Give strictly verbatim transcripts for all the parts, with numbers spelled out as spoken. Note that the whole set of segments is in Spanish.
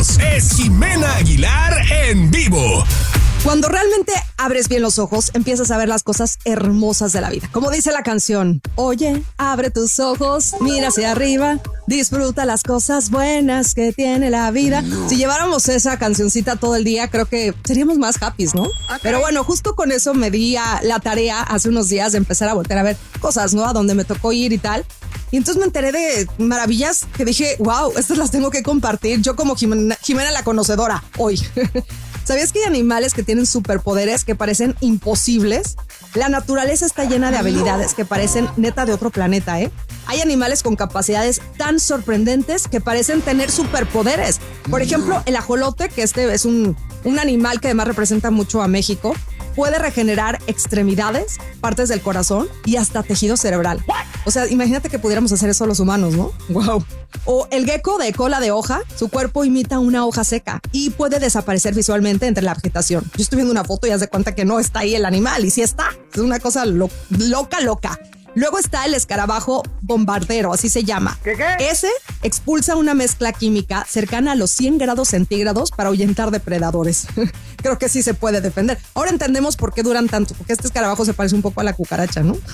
ojos. Es Jimena Aguilar en vivo. Cuando realmente abres bien los ojos, empiezas a ver las cosas hermosas de la vida. Como dice la canción, oye, abre tus ojos, mira hacia arriba, disfruta las cosas buenas que tiene la vida. No. Si lleváramos esa cancioncita todo el día, creo que seríamos más happy, ¿no? Okay. Pero bueno, justo con eso me di a la tarea hace unos días de empezar a voltear a ver cosas, ¿no? A donde me tocó ir y tal. Y entonces me enteré de maravillas que dije, wow, estas las tengo que compartir. Yo como Jimena, Jimena la conocedora hoy. ¿Sabías que hay animales que tienen superpoderes que parecen imposibles? La naturaleza está llena de habilidades que parecen neta de otro planeta, ¿eh? Hay animales con capacidades tan sorprendentes que parecen tener superpoderes. Por ejemplo, el ajolote, que este es un, un animal que además representa mucho a México, puede regenerar extremidades, partes del corazón y hasta tejido cerebral. O sea, imagínate que pudiéramos hacer eso los humanos, ¿no? Wow. O el gecko de cola de hoja, su cuerpo imita una hoja seca y puede desaparecer visualmente entre la vegetación. Yo estoy viendo una foto y haz de cuenta que no está ahí el animal, y sí está. Es una cosa lo- loca, loca. Luego está el escarabajo bombardero, así se llama. ¿Qué, qué? Ese expulsa una mezcla química cercana a los cien grados centígrados para ahuyentar depredadores. Creo que sí se puede defender. Ahora entendemos por qué duran tanto, porque este escarabajo se parece un poco a la cucaracha, ¿no?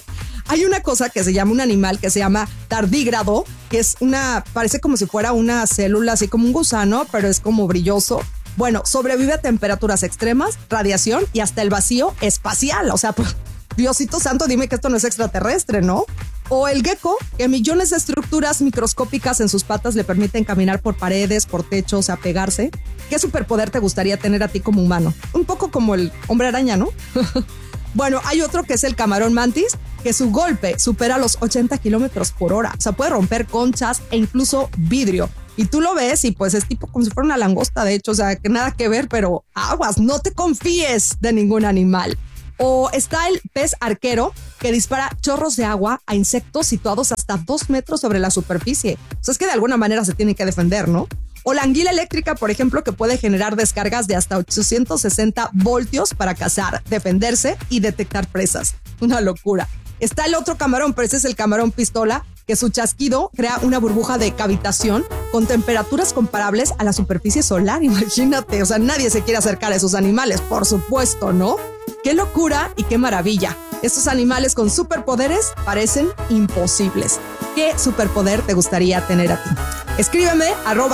Hay una cosa que se llama un animal que se llama tardígrado, que es una, parece como si fuera una célula, así como un gusano, pero es como brilloso. Bueno, sobrevive a temperaturas extremas, radiación y hasta el vacío espacial. O sea, pues, Diosito santo, dime que esto no es extraterrestre, ¿no? O el gecko, que millones de estructuras microscópicas en sus patas le permiten caminar por paredes, por techos, apegarse. ¿Qué superpoder te gustaría tener a ti como humano? Un poco como el hombre araña, ¿no? Bueno, hay otro que es el camarón mantis, que su golpe supera los ochenta kilómetros por hora. O sea, puede romper conchas e incluso vidrio. Y tú lo ves y pues es tipo como si fuera una langosta, de hecho, o sea, que nada que ver, pero aguas, no te confíes de ningún animal. O está el pez arquero, que dispara chorros de agua a insectos situados hasta dos metros sobre la superficie. O sea, es que de alguna manera se tiene que defender, ¿no? O la anguila eléctrica, por ejemplo, que puede generar descargas de hasta ochocientos sesenta voltios para cazar, defenderse y detectar presas. Una locura. Está el otro camarón, pero ese es el camarón pistola, que su chasquido crea una burbuja de cavitación con temperaturas comparables a la superficie solar. Imagínate, o sea, nadie se quiere acercar a esos animales, por supuesto, ¿no? ¡Qué locura y qué maravilla! Estos animales con superpoderes parecen imposibles. ¿Qué superpoder te gustaría tener a ti? Escríbeme, arroba